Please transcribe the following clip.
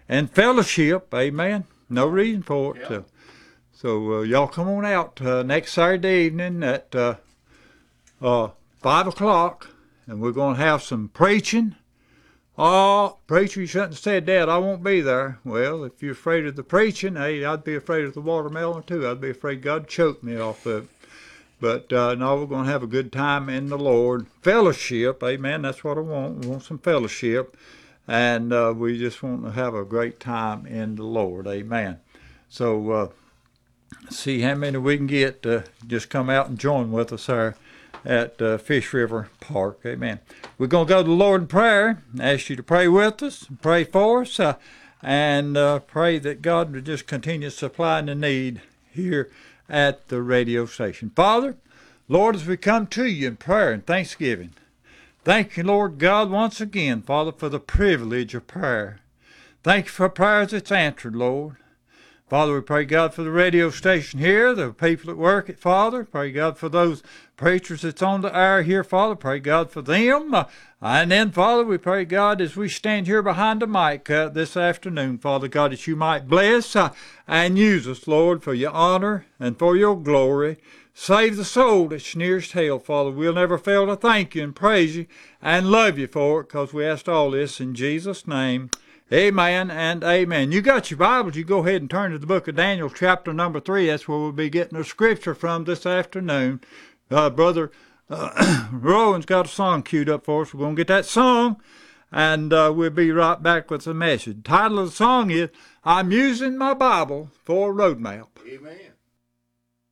and fellowship. Amen. No reason for it. So y'all come on out next Saturday evening at 5 o'clock, and we're going to have some preaching. Oh, preacher, you shouldn't have said that. I won't be there. Well, if you're afraid of the preaching, hey, I'd be afraid of the watermelon too. I'd be afraid God choke me off of it. But no, we're going to have a good time in the Lord. Fellowship, amen. That's what I want. We want some fellowship. And we just want to have a great time in the Lord, amen. So see how many we can get. Just come out and join with us there at Fish River Park. Amen. We're going to go to the Lord in prayer. Ask you to pray with us, pray for us, and pray that God will just continue supplying the need here at the radio station. Father, Lord, as we come to you in prayer and thanksgiving, thank you, Lord God, once again, Father, for the privilege of prayer. Thank you for prayers that's answered, Lord. Father, we pray, God, for the radio station here, the people that work it, Father. Pray, God, for those preachers that's on the air here, Father. Pray, God, for them. And then, Father, we pray, God, as we stand here behind the mic this afternoon, Father God, that you might bless and use us, Lord, for your honor and for your glory. Save the soul that's nearest hell, Father. We'll never fail to thank you and praise you and love you for it, because we asked all this in Jesus' name. Amen and amen. You got your Bibles. You go ahead and turn to the book of Daniel, chapter number 3. That's where we'll be getting the scripture from this afternoon. Brother Rowan's got a song queued up for us. We're going to get that song, and we'll be right back with the message. The title of the song is, I'm Using My Bible for a Road Map. Amen.